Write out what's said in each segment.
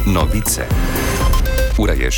Novice. Ura je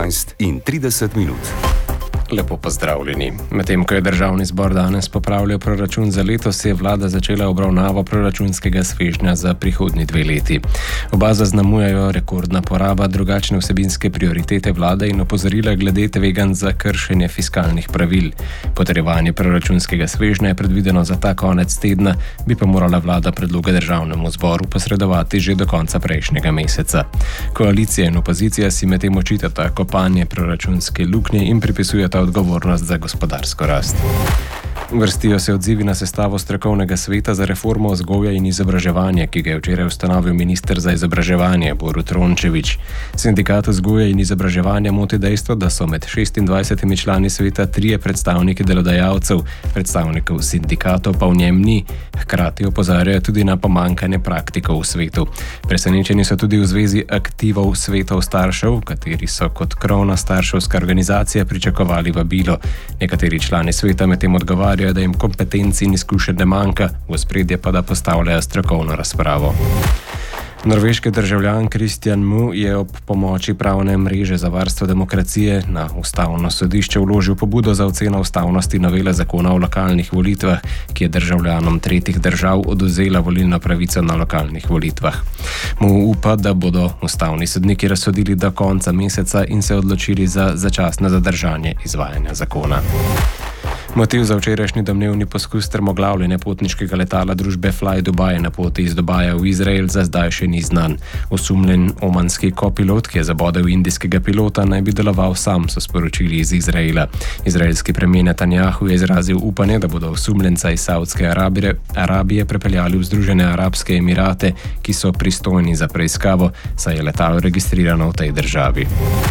16:30. Lepo pozdravljeni. Medtem ko je državni zbor danes popravljal proračun za letos, je vlada začela obravnavo proračunskega svežnja za prihodnji 2 leti. Oba zaznamujejo rekordna poraba, drugačne vsebinske prioritete vlade in opozorila glede tveganj za kršenje fiskalnih pravil. Potrjevanje proračunskega svežnja je predvideno za ta konec tedna, bi pa morala vlada predloge državnemu zboru posredovati že do konca prejšnjega meseca. Koalicija in opozicija si medtem očitata kopanje proračunske luknje in pripisujeta odgovornost za gospodarsko rast. Vrstijo se odzivi na sestavo strokovnega sveta za reformo vzgoje in izobraževanja, ki ga je včeraj ustanovil minister za izobraževanje Borut Rončević. Sindikat vzgoje in izobraževanja moti dejstvo, da so med 26 člani sveta 3 predstavniki delodajalcev, predstavnikov sindikatov pa v njem ni. Hkrati opozarjajo tudi na pomanjkanje praktikov v svetu. Presenečeni so tudi v zvezi aktivov svetov staršev, kateri so kot krovna starševska organizacija pričakovali vabilo. Nekateri člani sveta medtem odgovarjajo, da jim kompetenci in izkušenj ne manjka, v ospredje pa da postavljajo strokovno razpravo. Norveški državljan Christian Mu je ob pomoči pravne mreže za varstvo demokracije na ustavno sodišče vložil pobudo za oceno ustavnosti novele zakona o lokalnih volitvah, ki je državljanom tretjih držav odvzela volilno pravico na lokalnih volitvah. Mu upa, da bodo ustavni sodniki razsodili do konca meseca in se odločili za začasno zadržanje izvajanja zakona. Motiv za včerajšnji domnevni poskus strmoglavljenja potniškega letala družbe Fly Dubai na poti iz Dubaja v Izrael za zdaj še ni znan. Osumljen omanski kopilot, ki je zabodel indijskega pilota, naj bi deloval sam, so sporočili iz Izraela. Izraelski premijer Netanjahu je izrazil upanje, da bodo osumljenca iz Saudske Arabije prepeljali v Združene arabske emirate, ki so pristojni za preiskavo, saj je letalo registrirano v tej državi.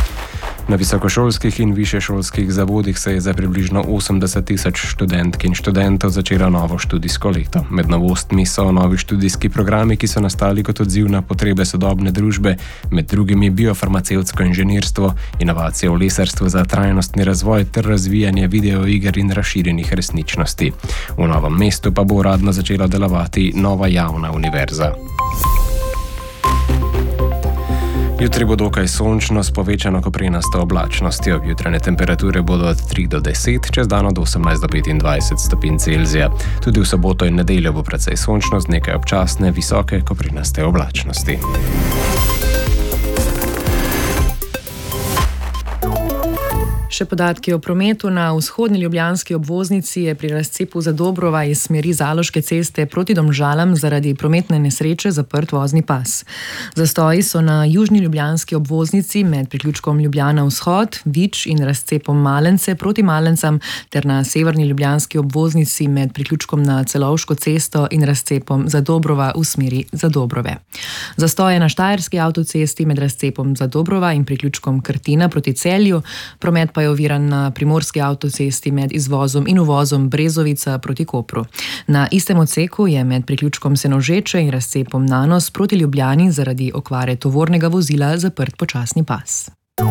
Na visokošolskih in višješolskih zavodih se je za približno 80.000 študentk in študentov začelo novo študijsko leto. Med novostmi so novi študijski programi, ki so nastali kot odziv na potrebe sodobne družbe, med drugimi biofarmacevtsko inženirstvo, inovacije v lesarstvu za trajnostni razvoj ter razvijanje videoiger in razširjenih resničnosti. V Novem mestu pa bo uradno začela delovati nova javna univerza. Jutri bo dokaj sončno s povečano koprenasto oblačnostjo. Jutranje temperature bodo od 3 do 10, čez dan od 18 do 25 stopinj Celzija. Tudi v soboto in nedeljo bo precej sončno z nekaj občasne, visoke koprenaste oblačnosti. Še podatki o prometu. Na vzhodni ljubljanski obvoznici je pri razcepu Zadobrova iz smeri Zaloške ceste proti Domžalam zaradi prometne nesreče zaprt vozni pas. Zastoji so na južni ljubljanski obvoznici med priključkom Ljubljana vzhod, Vič in razcepom Malence proti Malencam ter na severni ljubljanski obvoznici med priključkom na Celovško cesto in razcepom Zadobrova v smeri Zadobrove. Zastoje na Štajerski avtocesti med razcepom Zadobrova in priključkom Krtina proti Celju, promet pa je oviran na primorski avtocesti med izvozom in uvozom Brezovica proti Kopru. Na istem odseku je med priključkom Senožeče in razcepom Nanos proti Ljubljani zaradi okvare tovornega vozila zaprt počasni pas.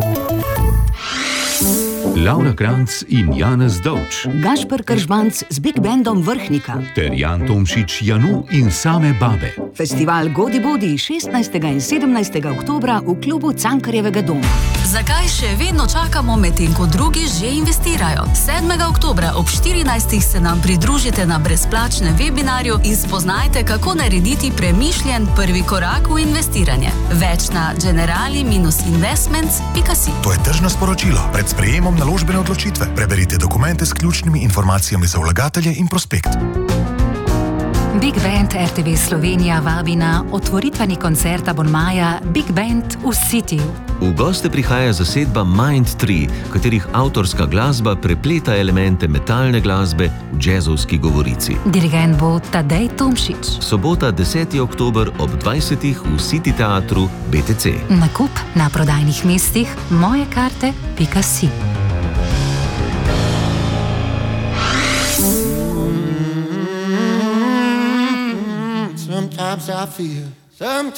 Laura Kranjc in Janez Dovč, Gašper Kržbanc z Big Bandom Vrhnika ter Jan Tomšič, Janu in Same babe. Festival Godi Bodi 16. in 17. oktobra v klubu Cankarjevega doma. Zakaj še vedno čakamo, medtem ko drugi že investirajo? 7. oktobra ob 14. se nam pridružite na brezplačnem webinarju in spoznajte, kako narediti premišljen prvi korak v investiranje. Več na generali-investments.si. To je tržno sporočilo. Pred sprejemom naložbene odločitve preberite dokumente s ključnimi informacijami za vlagatelje in prospekt. Big Band RTV Slovenija vabi na otvoritveni koncert abonmaja Big Band v Cityju. V goste prihaja zasedba Mind 3, katerih avtorska glasba prepleta elemente metalne glasbe v džezovski govorici. Dirigent bo Tadej Tomšič. Sobota 10. oktober ob 20. v City teatru BTC. Nakup na prodajnih mestih mojekarte.si. Sometimes I feel